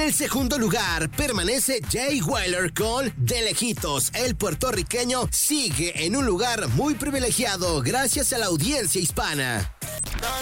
el segundo lugar permanece Jay Wheeler con De Lejitos. El puertorriqueño sigue en un lugar muy privilegiado gracias a la audiencia hispana.